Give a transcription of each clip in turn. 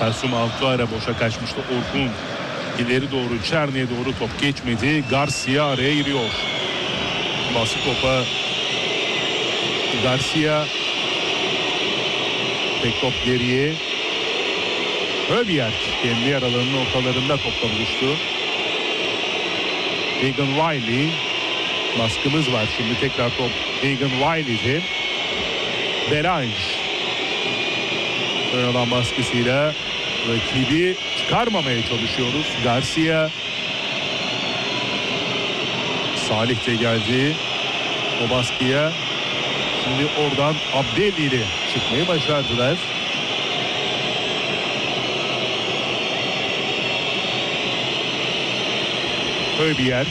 Kasum Altuara boşa kaçmıştı. Orkun ileri doğru, Çerni'ye doğru top geçmedi. Garcia araya giriyor. Bası topa Garcia. Tek top geriye. Höbier kendi yer alanının ortalarında topla buluştu. Egan Riley. Baskımız var. Şimdi tekrar top Egan Riley'de. Belange. Ön alan baskısıyla rakibi çıkarmamaya çalışıyoruz. Garcia. Salih de geldi o baskıya. Şimdi oradan Abdelli ile çıkmayı başardılar. Höbier.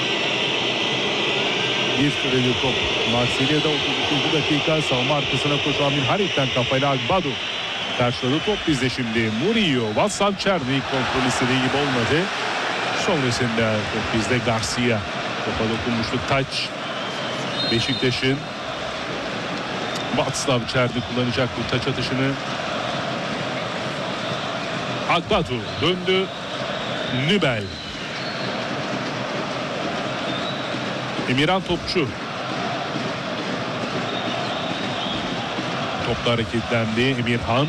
Bir süreli top Marsilya'da 33. dakika. Savunma arkasına koşan bir Harit'ten kafayla Agbadu karşıladı. Top bizde şimdi. Murillo, Vassal Çerni kontrol istediği gibi olmadı. Sonrasında top bizde. Garcia. Topa dokunmuşluk taç. Beşiktaş'ın Václav Černý kullanacak bu taç atışını. Agbadu döndü. Nübel. Emirhan Topçu. Topla hareketlendi Emirhan.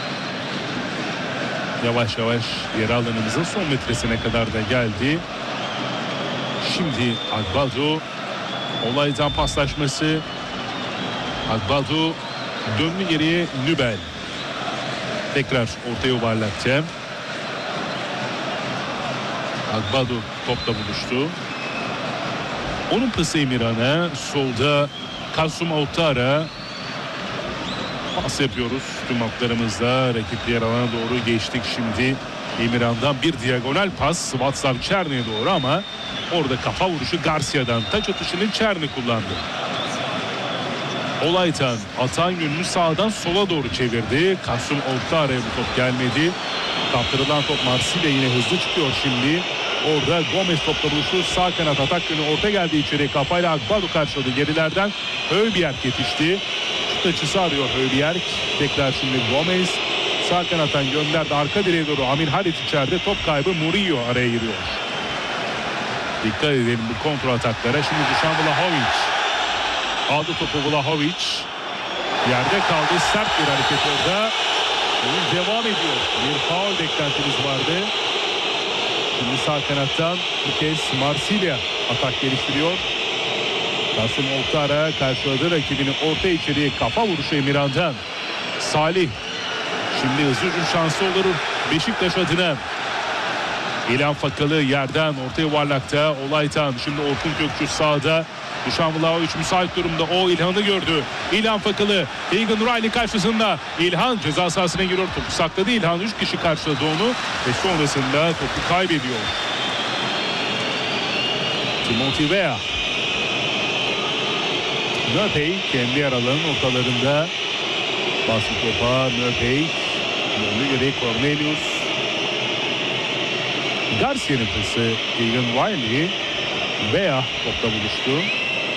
Yavaş yavaş yer alanımızın son metresine kadar da geldi. Şimdi Agbadu. Olaydan paslaşması. Agbadu döndü geriye Nübel. Tekrar ortaya yuvarlattı. Agbadu topla buluştu. Onun pası Emirhan'a. Solda Kasum Altuara. Pas yapıyoruz tüm haklarımızda. Rakip yer alana doğru geçtik şimdi. Emirhan'dan bir diagonal pas Václav Černy'e doğru ama orada kafa vuruşu Garcia'dan. Taç atışını Černy kullandı. Olaytan atan yönünü sağdan sola doğru çevirdi. Kasum Altuara'ya bu top gelmedi. Kaptırılan top Marsilya yine hızlı çıkıyor şimdi. Orada Gomez topla buluştu. Sağ kanat atak yönü orta geldi içeri. Kafayla Agbadu karşıladı gerilerden. Höbier yetişti. Şut açısı arıyor Höbier. Tekrar şimdi Gomez. Sağ kanattan gönderdi. Arka direğe doğru Amir Halit içeride. Top kaybı Murillo araya giriyor. Dikkat edelim bu kontrol ataklara. Şimdi Dušan Vlahović. Aldı topu Vlahović. Yerde kaldı. Sert bir hareket orada. Oyun devam ediyor. Bir faul beklentimiz vardı. Şimdi sağ kanattan bu kez Marsilya atak geliştiriyor. Kasum Altuara karşıladı rakibini orta içeriye kafa vuruşu Emirhan'dan. Salih. Şimdi hızlı hücum şansı olur Beşiktaş adına. İlhan Fakalı yerden orta yuvarlakta. Olaytan şimdi Orkun Kökçü sağda. Dušan Vlahović müsait durumda. O İlhan'ı gördü. İlhan Fakalı. Egan Riley karşısında. İlhan ceza sahasına giriyor. Topu sakladı. İlhan 3 kişi karşıladı onu. Ve sonrasında topu kaybediyor. Timothy Weah. Nöpey kendi yer alanının ortalarında. Bastı topa. Nöpey. Döndü geriye Cornelius. Garcia'nın pası Egan Riley. Weah topla buluştu.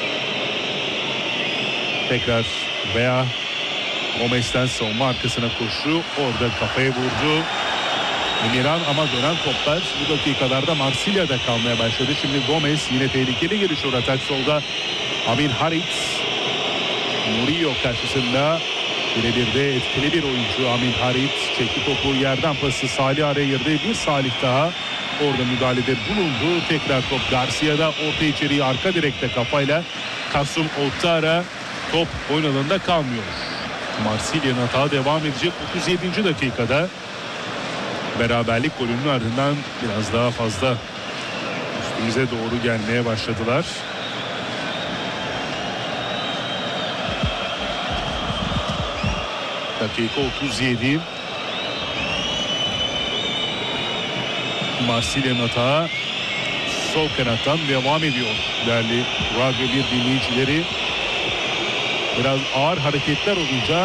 Tekrar Weah Gomez'ten savunma arkasına koştu. Orada kafaya vurdu Emirhan ama dönen toplar bu dakikalarda Marsilya'da kalmaya başladı. Şimdi Gomez yine tehlikeli gelişiyor atak solda. Amir Harit. Murillo karşısında birebir de etkili bir oyuncu Amir Harit. Çekti topu yerden pası Salih araya girdi. Bir Salih daha orada müdahalede bulundu. Tekrar top Garcia'da orta içeriği arka direkte kafayla Kasum Altuara. Top oyun alanında kalmıyor. Marsilya'nın hata devam edecek 37. dakikada. Beraberlik golünün ardından biraz daha fazla üstümüze doğru gelmeye başladılar. Dakika 37. Marsilya'nın hata sol kanattan devam ediyor. Değerli Radyo 1 dinleyicileri. Biraz ağır hareketler olunca